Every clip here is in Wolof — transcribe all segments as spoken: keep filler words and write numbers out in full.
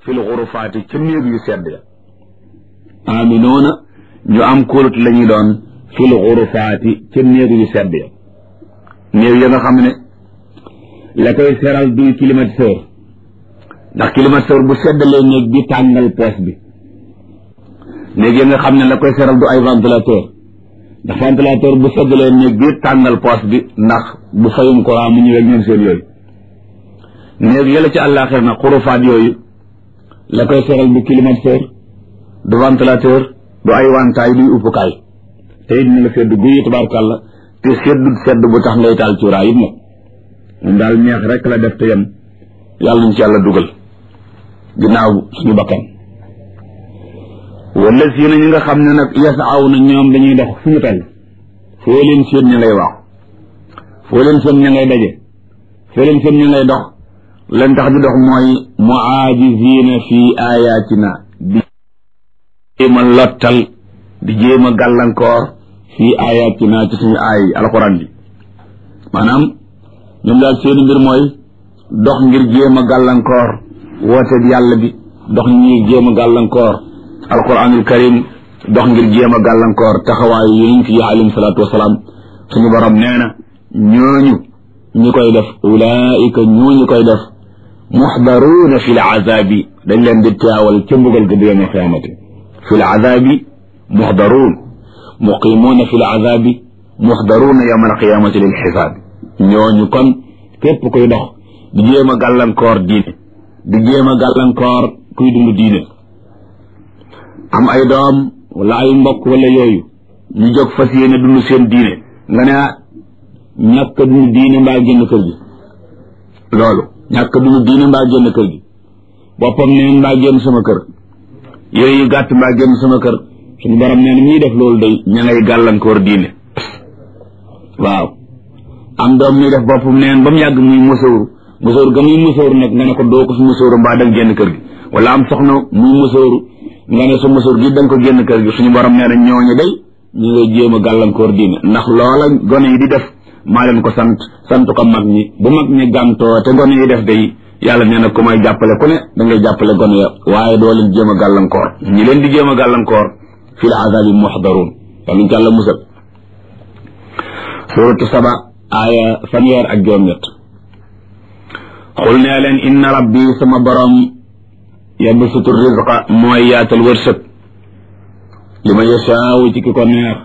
fil xurufaati ca néeg yu sedd ya aminoona ñu am kóolut la ñuy doon fil xurufaati ca néeg yu sedd ya néeg ya nga xam ne la koy seral duy climatiseur ndax climatiseur bu seddalee néeg bi tàngal poos bi néeg ya nga xam ne la koy seral du ay ventilateur ndax ventilateur bu seddalee néeg bi tàngal poos bi ndax bu fayum courant mu ñëwee ñoom seen yooyu néeg yëla ci àllaaxir na xurufaat yooyu la koy seral du climatiseur du ventilateur du ay wantaay duy uppukaay te it na la sedd guyi tabaarkàlla te seddu sedd bu tax ngay taal cuuraay it nag moom daal neex rek la def te yem yàlla ñu ci yàlla dugal ginnaaw suñu bakkan wala si na ñi nga xam ne nag yasaaw na ñoom dañuy dox fu ñu toll foo leen seen ña ngay waax foo leen seen ña ngay daje foo leen seen ña ngay dox leen tax di dox mooy muaajizina fi ayatina di jéem a lottal di jéem a gàllankoor fi ayatina ci suñu aay alxuraan bi maanaam ñoom daal seeni mbir mooy dox ngir jéem a gàllankoor woote bi yàlla bi dox ngir jéem a gàllankoor alquranul karim dox ngir jéem a gàllankoor taxawaayu yonent yi alayhim salaatu wasalaam suñu borom nee na ñooñu ñi koy def ulaika ñooñu koy def muxdaruuna fi l azabi dañ leen di teewal ca mbugal ga yawm alqiyamati fi l azabi muxdaruun muqimuuna fi l azabi muxdaruuna yawm alqiyamati lil xisaabi ñooñu kon képp koy dox di jéem a gàllankoor diine di jéem a gàllankoor kuy dund diine am ay doom wala ay mbokk wala yooyu ñu jóg fas yéene dund seen diine nga ne ñàkk dund diine mbaa génn kër gi loolu ñàkk dund diine mbaa génn kër gi boppam neen mbaa génn sama kër yére yu gàtt mbaa génn sama kër suñu borom nee na ñuy def loolu day ña ngay gàllankoor diine waaw am doom ñuy def boppam neen ba mu yàgg muy musóoru musóoru ga muy musóoru nag nga ne ko doo ko su musóoru mbaa danga génn kër gi wala am soxna muy musóoru nga ne sa musóor gi danga ko génn kër gi suñu borom nee na ñooñu day ñu ngay jéem a gàllankoor diine ndax loola gone yi di def maa leen ko sant sant ko mag ñi bu mag ñi gàmtoo te gone yi def day yàlla nee na ku may jàppale ku ne da ngay jàppale gone ya waaye doo leen jéem a gàllankoor ñi leen di jéem a gàllankoor fil azabi muxdaruun yàlla ñu ci yàlla musal suratu saba aaya fanweer ak juróom-ñett xul nee leen inna rabbi sama borom yabsutu rizqa mooy yaatal wërsëg li ma yashaawu ci ki ko neex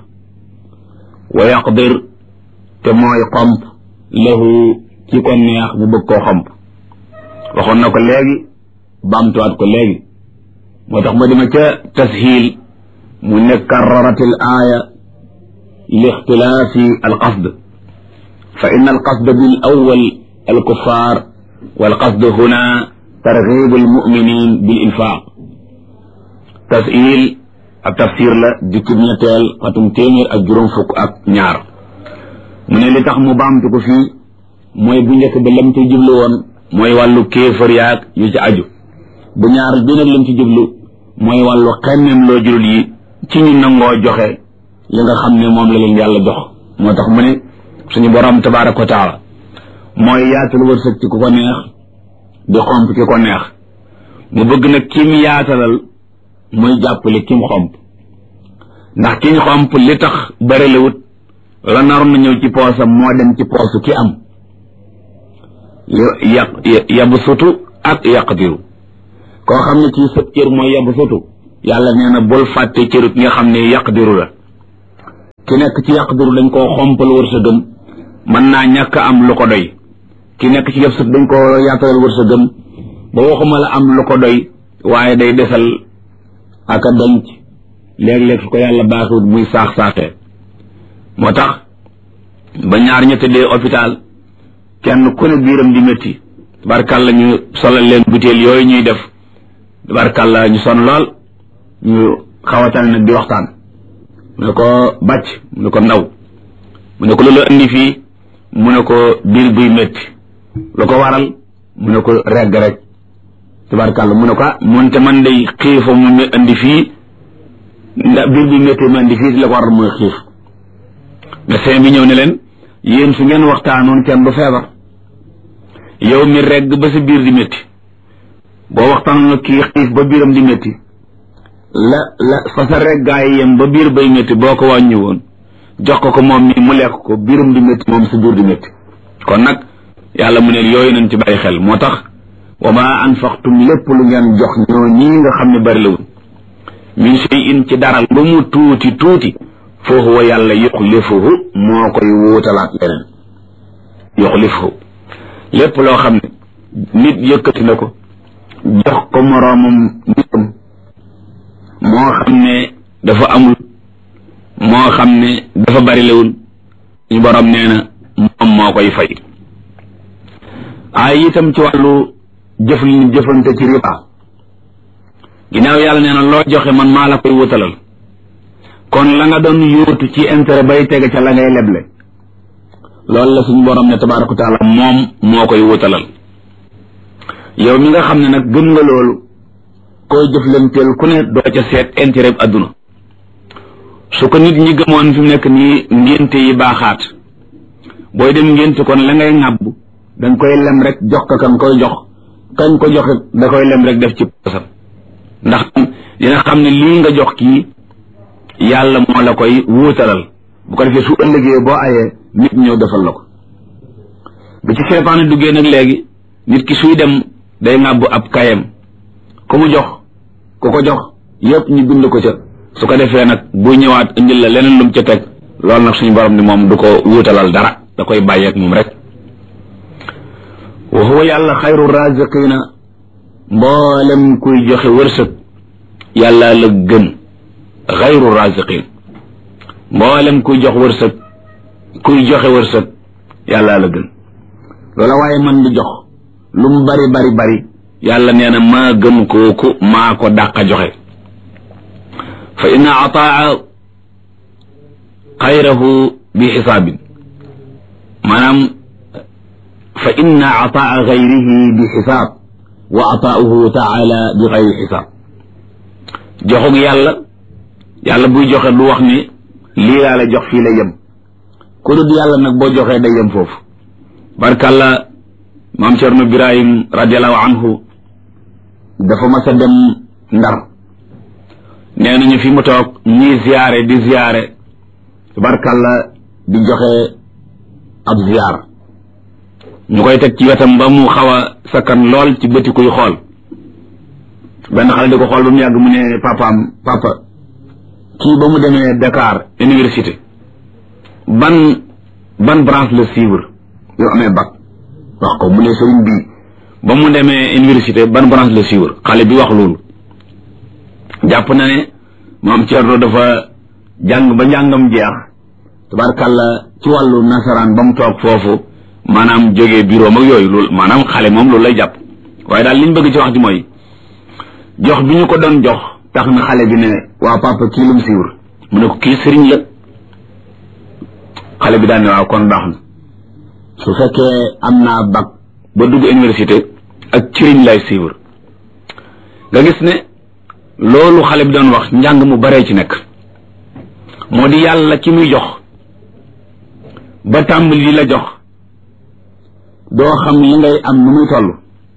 wa yaqdir te mooy xomp lahu ci ko neex mu bëgg koo xomp waxoon na ko léegi baamtuwaat ko léegi moo tax ma dima ca tashiil mu ne karraratil aaya li ixtilaafi alqasd fa inna alqasd bil awwal alkuffar walqasd huna targhibu almuminin bil infaq tashiil ak tafsir la jukkib ñetteel xatum téeméer ak juróom fukk ak ñaar mu ne li tax mu baamtu ko fii mooy bu njëkk ba lam ci jublu woon mooy wàllu kéefër yaag yu ci aju bu ñaar bi nag lam ci jublu mooy wàllu xemmeem loo julul yi ci ñu nangoo joxe li nga xam ne moom la leen yàlla jox moo tax mu ne suñu borom tabaaraka wa taala mooy yaatal wërsëg ci ku ko neex di xomp ki ko neex mu bëgg nag kim yaatalal muy jàppale kim xomp ndax kiñ xomp li tax barelewut la naroon na ñëw ci poosam moo dem ci poosu ki am yaq yabsutu ak yaqdiru koo xam ne ci sëb cër mooy yabsutu yàlla nee na bul fàtte cëru ki nga xam ne yaqdiru la ki nekk ci yaqdiru dañ koo xompal wërsëgam mën naa ñàkk am lu ko doy ki nekk ci yabsut dañ koo yaatalal wërsëgam ba waxuma la am lu ko doy waaye day desal aka denc léeg-léeg su ko yàlla baaxut muy saax-saaxee moo tax ba ñaar ña tëddee hôpital kenn ku ne biiram di métti tabarkàlla ñu solal leen butéel yooyu ñuy def tabarkàlla ñu son lool ñu xawatal nag di waxtaan mu ne ko bàcc mu ne ko ndaw mu ne ko loolu indi fii mu ne ko biir buy métti lu ko waral mu ne ko regg rek tabarkàlla mu ne ko moonte man day xiifa mu mu indi fii ndax biir buy métti mu indi fii la ko waral mooy xiif médecin bi ñëw ne leen yéen su ngeen waxtaanoon kenn du feebar yow mi regg ba sa biir di métti boo waxtaan nga kii xiif ba biiram di métti la la fa sa rek gaa yi yem ba biir bay métti boo ko wàññi woon jox ko ko moom mi mu lekk ko biiram di métti moom sa biir di métti kon nag yàlla mu ne yooyu nañ ci bàyyi xel moo tax wa ma anfaqtum lépp lu ngeen jox ñoo ñii nga xam ne bari lawul min shay'in ci dara lu mu tuuti tuuti fa huwa yàlla yuxlifuhu moo koy wuutalaat leneen yuxlifuhu lépp loo xam ne nit yëkkati na ko jox ko moroomam nitam moo xam ne dafa amul moo xam ne dafa bari lawul ñu borom nee na moom moo koy fay ay itam ci wàllu jëf li jëfante ci riba ginnaaw yàlla nee na loo joxe man maa la koy wutalal kon la nga doon yóotu ci intérêt bay tege ca la ngay leble loolu la suñu borom ne tabaaraka wa taala moom moo koy wutalal yow mi nga xam ne nag gëm nga loolu koy jëflanteel ku ne doo ca seet intérêt bi adduna su ko nit ñi gëmoon fi mu nekk nii ngénte yi baaxaat booy dem ngénte kon la ngay ŋàbb danga koy lem rek jox ko kan koy jox kañ ko joxe da koy lem rek def ci posam ndax dina xam ne lii nga jox kii yàlla moo la koy wuutalal bu ko defee su ëllëgee boo ayee nit ñëw defal la ko bi ci seytaane duggee nag léegi nit ki suy dem day ŋàbb ab kayam ku mu jox ku ko jox yëpp ñu bind ko ca su ko defee nag bu ñëwaat indil la leneen lu mu ca teg loolu nag suñu borom ni moom du ko wuutalal dara da koy bàyyeeg moom rek wa huwa yàlla xayru raziqina mboolem kuy joxe wërsëg yàlla la gën xayru raziqin mboolem kuy jox wërsëg kuy joxe wërsëg yàlla la gën loola waaye man di jox lu mu bari bari bari yàlla nee na maa gën kooku maa ko dàqa joxe fa inna ataa xayrahu bi xisaabin maanaam fa inna ataa gayrihi bi xisaab wa ataauhu taala bi gayri xisaab joxug yàlla yàlla buy joxe du wax ni lii laa la jox fii la yem ku dul yàlla nag boo joxee day yem foofu barkàlla maam Cerno Birahim radiallahu anhu dafa mas a dem Ndar nee nañu fi mu toog ñii ziyaare di ziyaare barkàlla di joxe ab ziyaar ñu koy teg ci wetam ba mu xaw a sakkan lool ci bëti kuy xool benn xale di ko xool ba mu yàgg mu ne papaam papa kii ba mu demee Dakar université ban ban branche la suivre yow amee bac wax ko mu ne sëriñ bi ba mu demee université ban branche la suivre xale bi wax loolu jàpp na ne maam Cerno dafa jàng ba njàngam jeex tabarkàlla ci wàllu nasaraan ba mu toog foofu maanaam jógee bureau mag yooyu loolu maanaam xale moom loolu lay jàpp waaye daal li ñu bëgg ci wax ji mooy jox bi ñu ko doon jox tax na xale bi ne waa papa kii lu mu siiwur mu ne ko kii sëriñ la xale bi daan ne waaw kon baax na su fekkee am naa bac ba dugg université ak sëriñ lay siiwur nga gis ne loolu xale bi doon wax njàng mu baree ci nekk moo di yàlla ki muy jox ba tàmbali di la jox doo xam li ngay am nu muy toll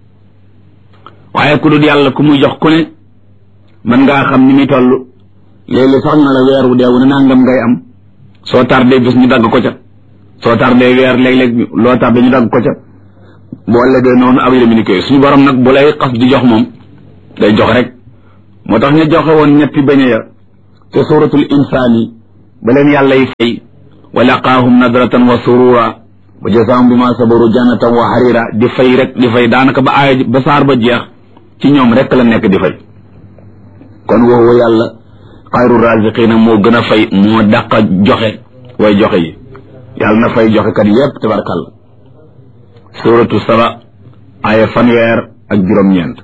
waaye ku dul yàlla ku muy jox ku ne mën ngaa xam ni muy toll léeg-léeg sax ñu la weer wu dee wu ne nangam ngay am soo tardé bis ñu dagg ko ca soo tardé weer léeg-léeg loo tardé ñu dagg ko ca boo ëllëgee noonu ak yéen a suñu borom nag bu lay xas di jox moom day jox rek moo tax ñu joxe woon ñetti beñe ya te suratul insaani ba leen yàlla yi fay wa laqaahum nadratan wa surura wa jazaahum bima sabaru jannatan wa harira di fay rek di fay daanaka ba aaya ba saar ba jeex ci ñoom rek la nekk di fay kon woowu yàlla xayru raziqina moo gën a fay moo dàq joxe way joxe yi yàlla na fay joxe kat yépp tabarkàlla suratu saba aaya fanweer ak juróom-ñeent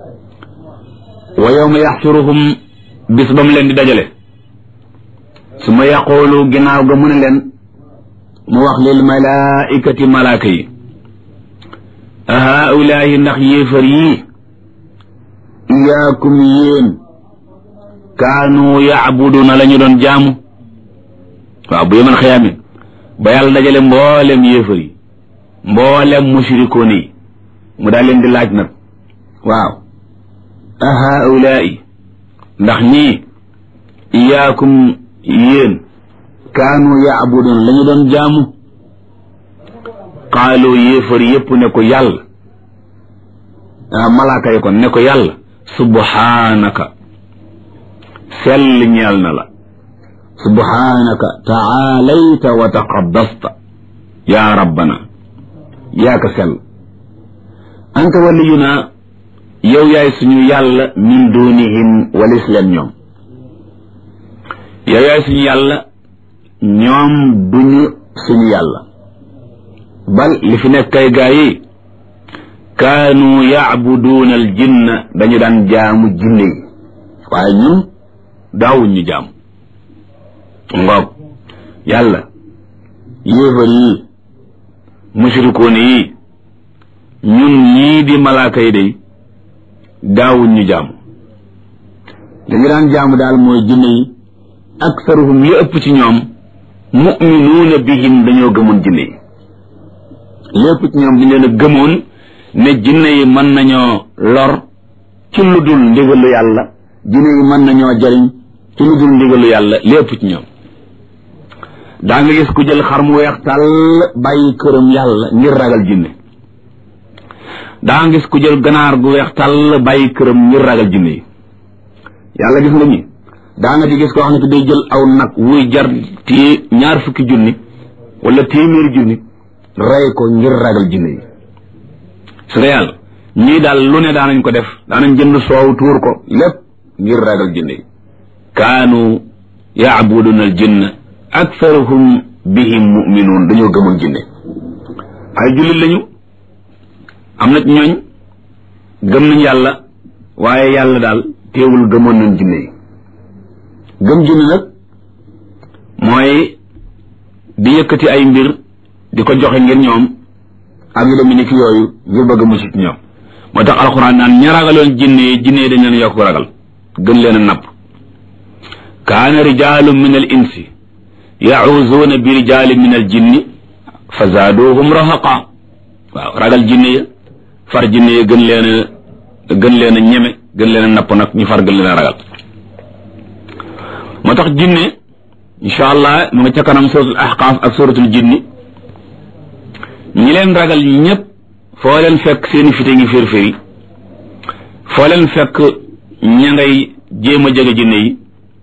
wa yawma yaxsuruhum bis ba mu leen di dajale su ma yaqoolu ginnaaw ga mu ne leen mu wax lil malaikati malaaka yi a haulaahi ndax yéefar yii iyaakum yéen kaanu yaabuduna la ñu doon jaamu waaw bu yemal xiyaame ba yàlla dajale mboolem yéefar yi mboolem mushrikoon yi mu daal leen di laaj nag waaw a haulaai ndax ñii iyaakum yéen kaanu yaabudun la ñu doon jaamu qaalu yéefar yépp ne ko yàlla malaaka yi kon ne ko yàlla subhaanaka sell ñeel na la subhaanaka taalayta wa taqaddasta yaa rabbana yaa ka sell anta waliyuna yow yaay suñu yàlla min dunihim walis leen ñoom yow yaay suñu yàlla ñoom duñu suñu yàlla bal li fi nekk kay gaa yi kaanu yacbuduuna al jinna dañu daan jaamu jinne yi waaye ñun daawuñ ñu jaamu ngoog yàlla yéefar yi mushrikoon yi ñun ñii di malaaka yi day daawuñ ñu jaamu dañu daan jaamu daal mooy jinne yi aksaruhum li ëpp ci ñoom mu'minuuna bihim dañoo gëmoon jinne yi li ëpp ci ñoom dañ leen a gëmoon ne jinne yi mën nañoo lor ci lu dul ndigalu yàlla jinne yi mën nañoo jariñ ci lu dul ndigalu yàlla li ëpp ci ñoom daa nga gis ku jël xar mu weex tàll bàyyi këram yàlla ngir ragal jinne daa nga gis ku jël ganaar gu weex tàll bàyyi këram ngir ragal jinne yi yàlla gis nga ñi daa nga di gis koo xam ne day jël aw nag wuy jar téye ñaar fukki junni wala téeméeri junni rey ko ngir ragal jinne yi su dee yàlla ñii daal lu ne daanañ ko def daanañ jënd soow tuur ko lépp ngir ragal jinne yi kaanu yaabuduna al jinna aktharuhum bihim muminuun dañoo gëmoon jinne ay jullit lañu am na ñooñ gëm nañ yàlla waaye yàlla daal teewul gëmoon nañ jinne yi gëm jinne nag mooy di yëkkati ay mbir di ko joxe ngir ñoom ak yu demee ni ki yooyu ngir bëgg mucc ci ñoom moo tax alxuraan naan ña ragaloon jinne yi jinne yi dañ leen yokk ragal gën leen a napp kaana rijaalun min al insi yacuuzuuna bi rijaalin min al jinni fa zaaduuhum rahaqa waaw ragal jinne ya far jinne ya gën leen a gën leen a ñeme gën leen a napp nag ñu far gën leen a ragal moo tax jinne incha allah mu nga ca kanam suratul ahqaaf ak suratul jinni ñi leen ragal ñëpp foo leen fekk seeni fite ngi firfiri foo leen fekk ña ngay jéem a jege jinne yi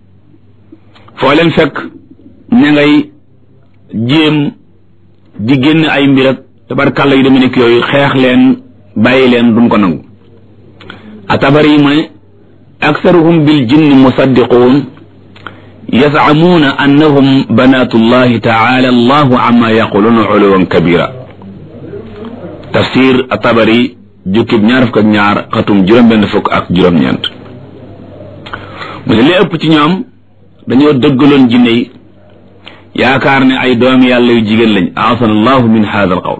foo leen fekk ña ngay jéem di génn ay mbir ak tabarkàlla yu demee nekk yooyu xeex leen bàyyi leen duñ ko nangu atabari mu ne aksaruhum bil jinni musaddiquun yazamuuna annahum banatullahi taala allahu amma yaquluuna uluwan kabira tafsir atabari jukkib ñaar fukk ak ñaar xatum juróom-benn fukk ak juróom-ñeent mu ne li ëpp ci ñoom dañoo dëggaloon jinne yi yaakaar ne ay doomi yàlla yu jigéen lañ aasana allahu min hada al qawl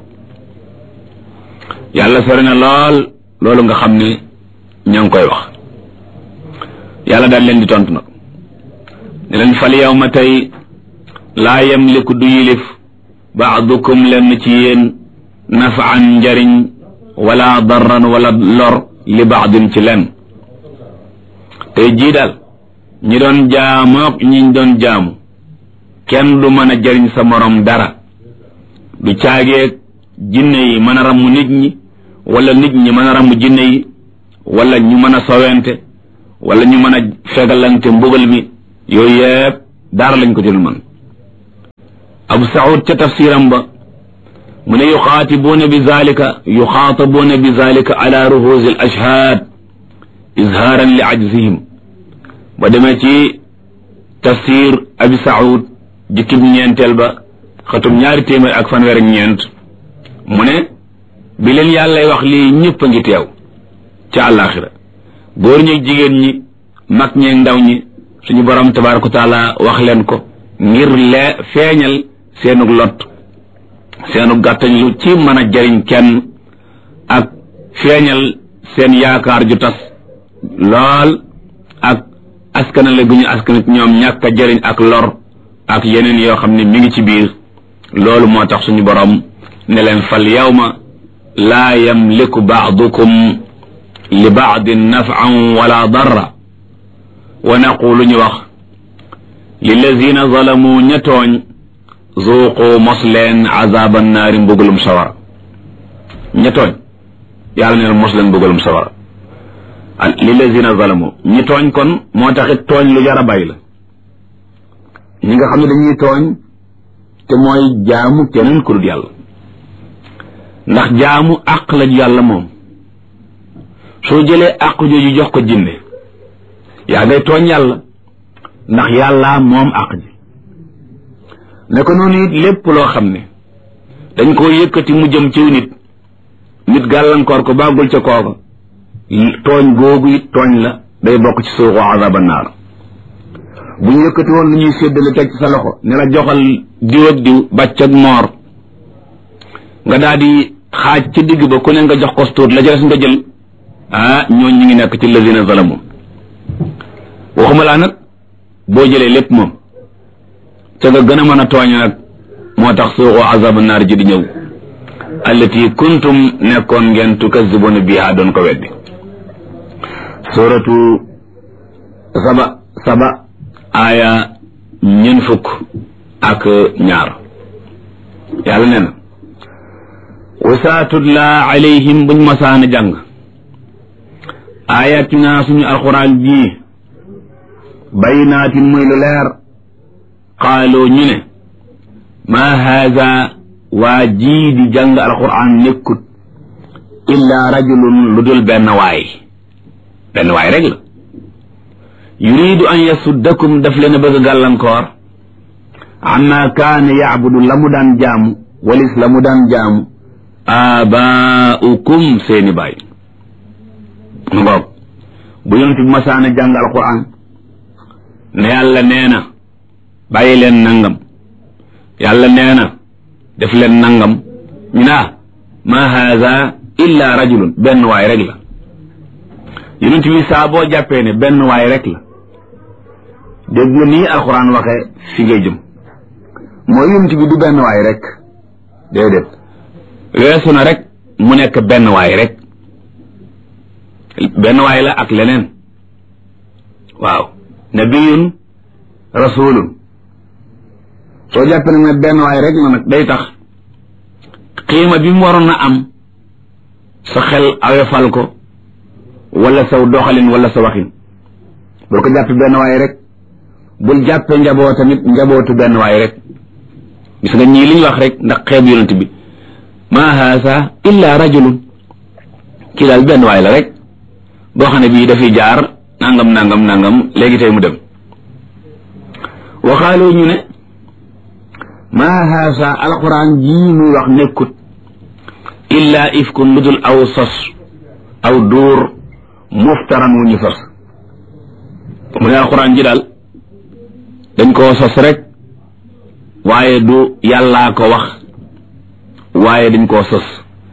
yàlla sori na lool loolu nga xam ne ña ngi koy wax yàlla daal leen di tontu nag ne leen fal yawma tey laa yamliku du yilif baadukum lenn ci yéen nafaan njariñ wala darran wala lor li baadin ci lenn tey jii daal ñi doon jaamook ñiñ doon jaamu kenn du mën a jariñ sa morom dara du caageeg jinne yi mën a ramm nit ñi wala nit ñi mën a ramm jinne yi wala ñu mën a sowente wala ñu mën a fegalante mbugal mi yooyu yëpp dara lañ ko jël man abu saud ca tafsiram ba mu ne yuxaatibuuna bi zalika yuxaatabuuna bi zalika ala ruhuusi al ashhaad izhaaran li ajzihim ba demee ci tafsir abi saud jukkib ñeenteel ba xatum ñaari téeméer ak fanweer ak ñeent mu ne bi leen yàllay wax lii ñëpp a ngi teew ca àllaaxira góor ñi jigéen ñi mag ñeeg ndaw ñi suñu borom tabaaraka wa taala wax leen ko ngir lee feeñal seenug lot seenu gàttañ lu ci mën a jariñ kenn ak feeñal seen yaakaar ju tas lool ak askanale gu ñu askanit ñoom ñàkk a jariñ ak lor ak yeneen yoo xam ne mi ngi ci biir loolu moo tax suñu borom ne leen fal yawma laa yamliku baadukum li baadin naf'an wala darra wa naqulu ñu wax lillazina zalamu ña tooñ zuuqu mos leen azaban naari mbugalum sawara ña tooñ yàlla ne mos leen mbugalum sawara lillazina zalamu ñi tooñ kon moo taxit tooñ lu jar a bàyyi la ñi nga xam ne dañuy tooñ te mooy jaamu keneen ku dul yàlla ndax jaamu àq la yàlla moom soo jëlee àq jooju jox ko jinne yaa ngay tooñ yàlla ndax yàlla moom àq ji ne ko noonu it lépp loo xam ne dañ koo yëkkati mu jëm ciw nit nit gàllankoor ko bàggul ca kooka tooñ googu it tooñ la day bokk ci suuxu azaba naar bu ñu yëkkati woon lu ñuy séddale teg ci sa loxo ne la joxal diw ak diw bàcc ak moor nga daal di xaaj ci digg ba ku ne nga jox ko tuut la ca des nga jël ah ñooñ ñu ngi nekk ci lazina zalamu waxuma laa nag boo jëlee lépp moom ca nga gën a mën a tooñ nag moo tax suuxu azaba naar ji di ñëw allati kuntum nekkoon ngeen tukazzibuna biha doon ko weddi suratu saba saba aaya ñeen fukk ak ñaar yàlla nee na wasaatutla alayhim buñ masaana jàng ayatina suñu alxuraan bii baynaatin muy lu leer qaaloo ñu ne maa haada waa jii di jàng alxuraan nekkut illaa rajulun lu dul benn waay benn waay rek la yuridu an yasuddakum daf leen a bëgg a gàllankoor amma kaana yacbudu la mu daan jaamu walis la mu daan jaamu aabaa'ukum seeni baay mu ngoog bu yonent bi masaana jàng alquran ne yàlla nee na bàyyi leen nangam yàlla nee na def leen nangam ñu naa ma haada illa rajulun benn waay rek la yonent bi saa boo jàppee ne benn waay rek la dégg nga nii alquran waxee fi ngay jëm mooy yonent bi du benn waay rek déedéet weesu na rek mu nekk benn waay rek benn waay la ak leneen waaw nabiyun rasulun soo jàppee nag ne benn waay rek la nag day tax xiima bi mu waroon a am sa xel awefal ko wala saw doxalin wala sa waxin bul ko jàppe benn waay rek bul jàppe njaboo tamit njabootu benn waay rek gis nga ñii li ñu wax rek ndax xeeb yonent bi ma haasa illa rajulun kii daal benn waay la rek boo xam ne bii dafay jaar nangam nangam nangam léegi tey mu dem waxaaloo ñu ne ma haasa alquran jii muy wax nekkut illa ifkun lu dul aw sos aw dóor muftaran wu ñu sos mu ne alquran ji daal dañ koo sos rek waaye du yàllaa ko wax waaye dañ koo sos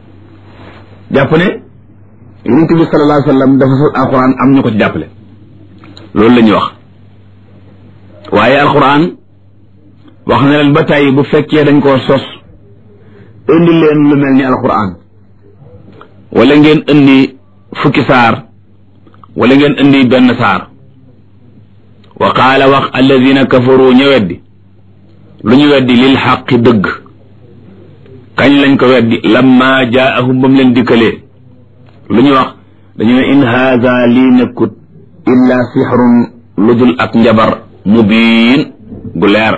jàpp ne yonent bi sallallahu alayhi wa sallam dafa sos alquran am ñu ko ci jàppale loolu la ñuy wax waaye alquran wax na leen ba tey bu fekkee dañ koo sos indi leen lu mel ni alquran wala ngeen indi fukki saar wala ngeen indi benn saar wa qaala wax alladina kafaru ñu weddi lu ñu weddi lil xaqi dëgg kañ lañ ko weddi lamma jaahum bam leen dikkalee lu ñu wax dañu ne in haada lii nekkut illa sixrun lu dul ak njabar mubiin gu leer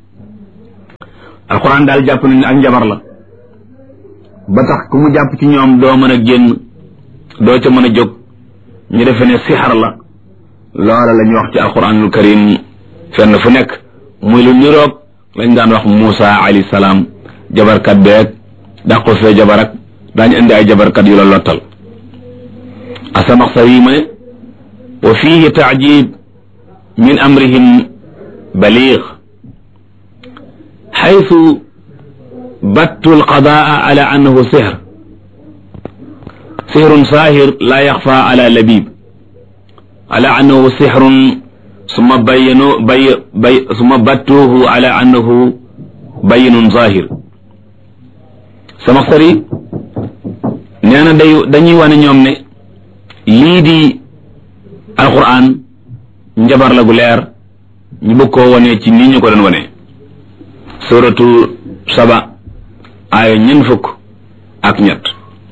alquran daal jàpp nañ ne ak njabar la ba tax ku mu jàpp ci ñoom doo mën a génn doo ca mën a jóg ñu defe ne sixar la loola la ñu wax ci alquranul karim fenn fu nekk muy lu niroog lañ daan wax Muusa alayhi salaam jabarkat beeg dàqu fee jabar ak daañu indi ay jabarkat yu la lottal Asamaxsari mu ne wa fiihi taajib min amrihim baliig xaytu battu alqadaa ala annahu sihr sihrun saahir laa yaxfa ala labib ala annahu sihrun summa bayyanu bay bay summa battuuhu ala annahu bayyinun zahir Samaxsari nee na day dañuy wane ñoom ne lii di alquran njabar la gu leer ñu bëgg koo wone ci nii ñu ko doon wone suratu saba aaya ñeent fukk ak ñett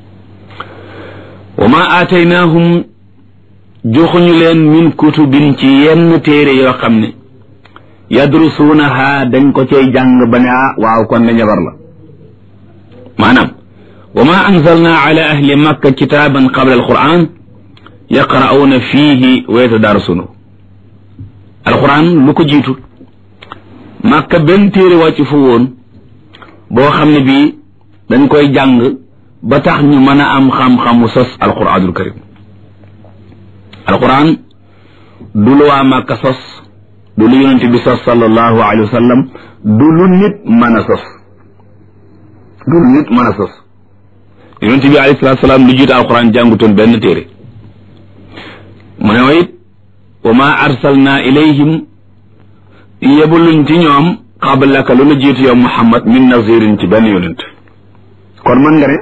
wa ma aataynaahum joxuñu leen min kutubin ci yenn téere yoo xam ne yadrusuunaha dañ ko cay jàng ba ne ah waaw kon na njabar la maanaam wa ma anzalna ala ahli makka kitaaban qabla alquran yaqra'uuna fiihi wa yatadarasuunahu alquran lu ko jiitu makka benn téere wàcc fu woon boo xam ne bii dañ koy jàng ba tax ñu mën a am xam-xamu sos alquranul karim alquran du lu waa makka sos du lu yonent bi sos sallallahu alayhi wa sallam du lu nit mën a sos du lu nit mën a sos yonent bi alayhi salaatu salaam lu jiitu alquran jàngutoon benn téere mu ne it wa ma arsalna ilayhim yebuluñ ci ñoom qablaka lu la jiitu yow muhammad min nazirin ci benn yonent kon mën nga ne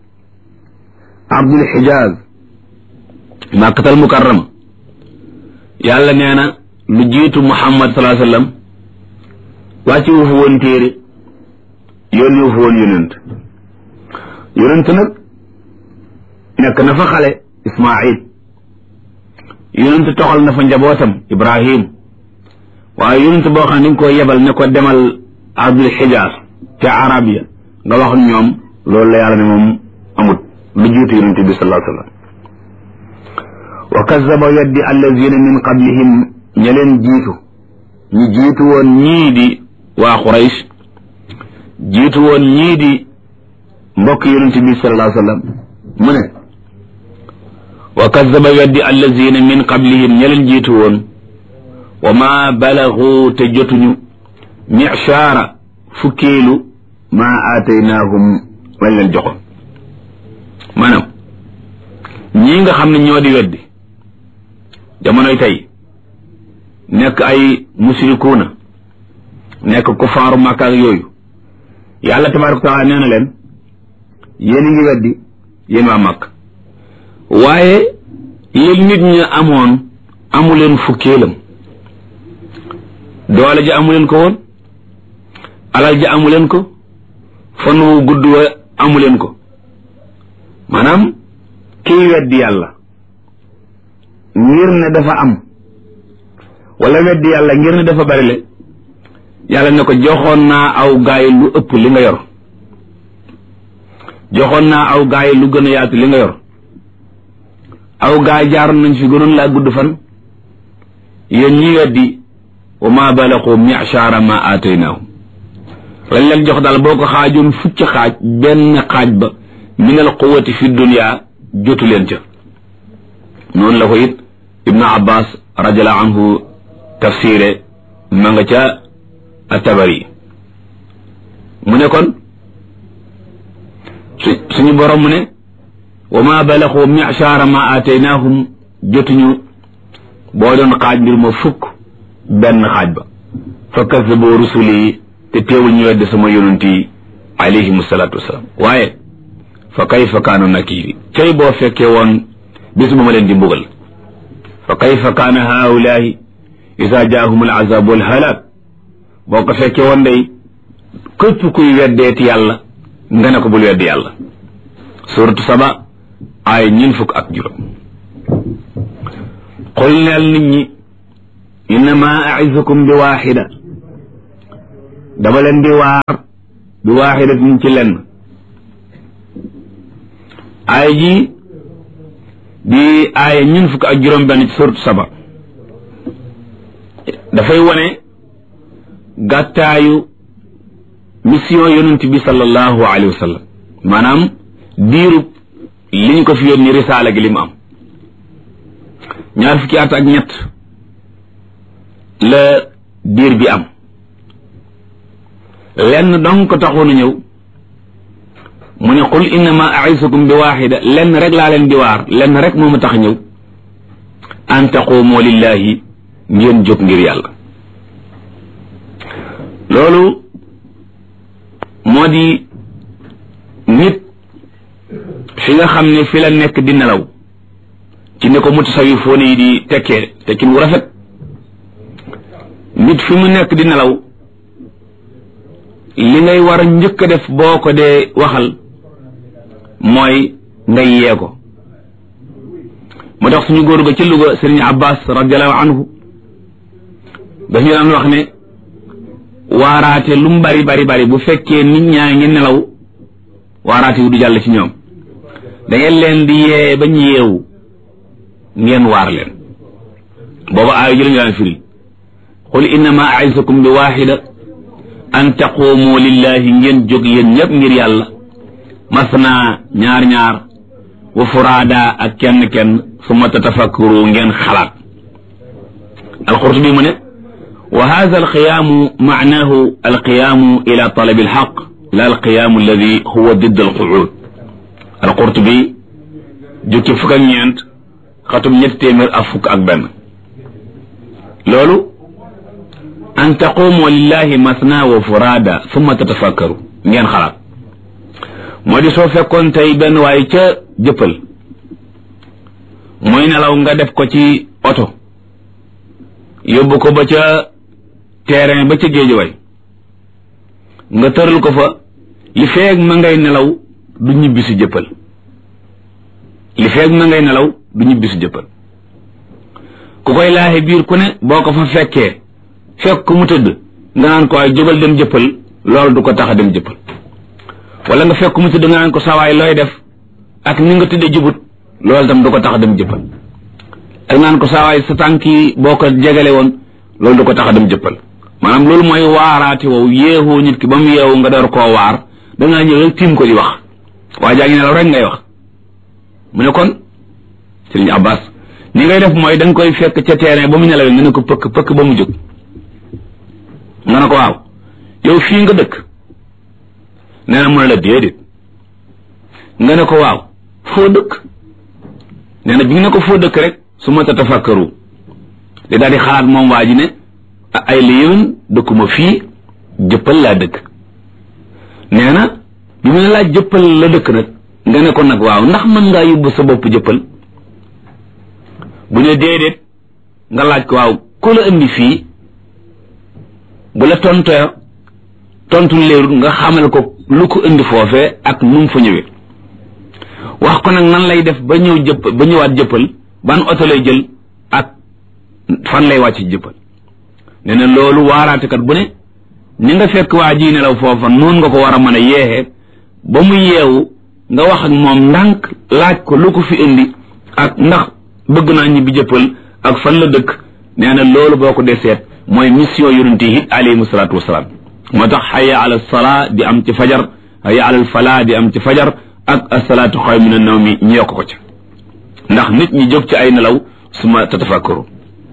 abdul xijaaz makkatal mukarrama yàlla nee na lu jiitu muhammad sallallahu alayhi wasallam wàcci wu fa woon téere yónni wu fa woon yonent yonent nag nekk na fa xale ismail yonent toxal na fa njabootam ibrahim waaye yonent boo xam ne dañ ko yebal ne ko demal abdul xijaaz ca arabia nga wax ñoom loolu la yàlla ne moom amut lu jiitu yonent bi sallallahu alayhi wasallam wa kazzaba weddi allazina min qablihim ña leen jiitu ñu jiitu woon ñii di waa Quraysh jiitu woon ñii di mbokk yonent bi sallallahu alayhi wasallam mu ne wa kazzaba weddi allazina min qablihim ña leen jiitu woon wa ma balagu te jotuñu mi'shara fukkeelu ma aataynaahum wañ leen joxoon maanaam ñii nga xam ne ñoo di weddi jamonoy tey nekk ay musrikuuna nekk kufaaru Makka ak yooyu yàlla tabaaraka wa taala nee na leen yéen a ngi weddi yéen waa Makka waaye yéen nit ñi amoon amu leen fukkeelam doole ji amu leen ko woon alal ji amu leen ko fan wu gudd wa amu leen ko maanaam kiy weddi yàlla ngir ne dafa am wala weddi yàlla ngir ne dafa bari le yàlla ne ko joxoon naa aw gaay lu ëpp li nga yor joxoon naa aw gaay lu gën a yaatu li nga yor aw gaay jaaroon nañ fi gënoon laa gudd fan yéen ñi weddi wa ma balaqu mi'shara ma aataynaahum lañ leen jox daal boo ko xaajoon fukki xaaj benn xaaj ba min al quwwati fi dunya jotu leen ca noonu la ko it ibnu abbas radiallahu anhu tafsire ma nga ca at-Tabari mu ne kon su suñu borom mu ne wa ma balaxu mi'shara ma aataynaahum jotuñu boo doon xaaj mbir ma fukk benn xaaj ba fa kazzabu rusuli te teewul ñu wedde sama yonent yi alayhimu salaatu wasalaam waaye fa kayfa kaana nakiiri cay boo fekkee woon bis bu ma leen di mbugal fa kayfa kaana haulaahi isa jaahum al azab wal halak boo ko fekkee woon day képp kuy weddeeti yàlla nga ne ko bul weddi yàlla suratu saba ay ñin fukk ak juróom qul neel nit ñi innama a'izukum bi waaxida dama leen di waar bi waaxidatin ci lenn ay ji di ay ñin fukk ak juróom benn ci suratu saba dafay wone gàttaayu mission yonent bi sallallahu alayhi wa sallam maanaam diirub liñ ko fi yónni risaala gi li mu am ñaar fukki at ak ñett la diir bi am lenn dong ko taxoon a ñëw mu ne qul innama a'izukum bi waaxida lenn rek laa leen di waar lenn rek moo ma tax ñëw an taqumu lillahi ngeen jóg ngir yàlla loolu moo di nit fi nga xam ne fi la nekk di nelaw ci ne ko mutasawifoon yi di tekkee tekkin wu rafet nit fi mu nekk di nelaw li ngay war a njëkk a def boo ko dee waxal mooy nga yee ko moo tax suñu góor ga ci Louga Sëriñ Abbas radiallahu anhu dañu daan wax ne waaraate lu mu bari bari bari bu fekkee nit ñaa ngi nelaw waaraate wu du jàll ci ñoom da ngeen leen di yee bañ yeewu ngeen waar leen booba aayu ji lañu daan firi qul innama a'izukum bi waxida an taqumu lillahi ngeen jóg yéen ñëpp ngir yàlla masna ñaar ñaar wa furaada ak kenn kenn summa tatafakkaru ngeen xalaat alqurtubi mu ne wa hadha alqiyaamu maanahu alqiyaamu ila talabi alxaq la alqiyaamu alladi huwa didd alquud alqurtubi jukki fukk ak ñeent xatum ñetti téeméer ak fukk ak benn loolu an taqumu lillahi masna wa furaada summa tatafakkaru ngeen xalaat moo di soo fekkoon tey benn waaye ca jëppal mooy nelaw nga def ko ci oto yóbbu ko ba ca terrain ba ca géej way nga tëral ko fa li feeg ma ngay nelaw du ñibbi si jëppal li feeg ma ngay nelaw du ñibbi si jëppal ku koy laaxe biir ku ne boo ko fa fekkee fekk mu tëdd nga naan ko ay jógal dem jëppal loolu du ko tax a dem jëppal wala nga fekk mu tëdd nga naan ko sawaay looy def ak ni nga tëddee jubut loolu tam du ko tax a dem jëppal ak naan ko sawaay sa tànk yi boo ko jegale woon loolu du ko tax a dem jëppal maanaam loolu mooy waaraate wow yeexoo nit ki ba mu yeewu nga door koo waar dangaa ñëw rek tiim ko di wax waa jaa ngi nelaw rek ngay wax mu ne kon Sëriñ Abbas ni ngay def mooy da nga koy fekk ca terrain ba mu nelawee nga ne ko pëkk pëkk ba mu jóg nga ne ko waaw yow fii nga dëkk nee na mu ne la déedéet nga ne ko waaw foo dëkk nee na bi nga ne ko foo dëkk rek su ma tatafakkaru di daal di xalaat moom waa ji ne ay la yéwén dëkkuma fii jëppal laa dëkk nee na bi mu ne laa jëppal la dëkk nag nga ne ko nag waaw ndax mën ngaa yóbbu sa bopp jëppal bu ne déedéet nga laaj ko waaw ku la indi fii bu la tontoo tontu leerul nga xamal ko lu ko indi foofee ak nu mu fa ñëwee wax ko nag nan lay def ba ñëw jëpp ba ñëwaat jëppal ban oto lay jël ak fan lay wàcc jëppal nee na loolu waaraatekat bu ne ni nga fekk waa ji nelaw foofa noonu nga ko war a mën a yeexee ba mu yeewu nga wax ak moom ndànk laaj ko lu ko fi indi ak ndax bëgg naa ñibbi jëppal ak fan la dëkk nee na loolu boo ko dee seet mooy mission yonente yi alayhimu salaatu wasalaam moo tax hayya ala salaa di am ci fajar hayya ala falaa di am ci fajar ak asalaatu xayrun mina nawmi ñu yokk ko ca ndax nit ñi jóg ci ay nelaw suma tatafakkaru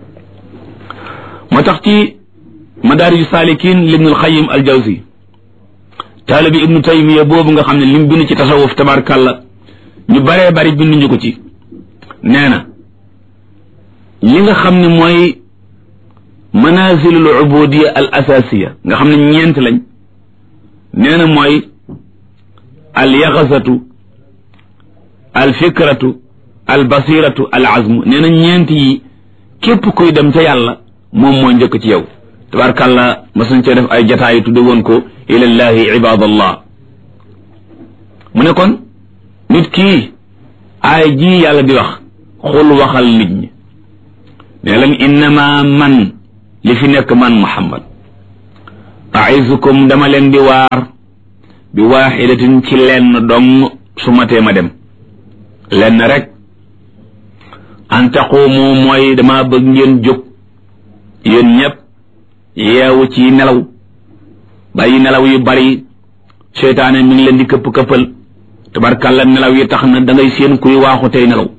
moo tax ci madaariju saalikiin libnul xayim al jawzi taalibi ibnu taymiya boobu nga xam ne lim bind ci tasawuf tabarkàlla ñu baree bari binduñu ko ci nee na li nga xam ne mooy manazilul ubudiya al asasiya nga xam ne ñeent lañ nee na mooy al yaxasatu al fikratu al basiratu al azmu nee na ñeent yi képp kuy dem ca yàlla moom moo njëkk ci yow tabarkàlla mas nañ cee def ay jataay tudde woon ko ilallahi ibadallah mu ne kon nit kii aay ji yàlla di wax xul waxal nit ñi ne leen innama man li fi nekk man muhammad aizukum dama leen di waar bi waaxidatin ci lenn dong su matee ma dem lenn rek an taqumu mooy dama bëgg ngeen jóg yéen ñëpp yeewu ci nelaw bàyyi nelaw yu bari seytaane mi ngi leen di këpp këppal tabarkàlla nelaw yi tax na da ngay seen kuy waaxu tey nelaw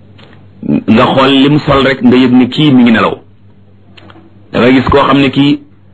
nga xool lim sol rek nga yëg ni kii mi ngi nelaw da ngay gis koo xam ne kii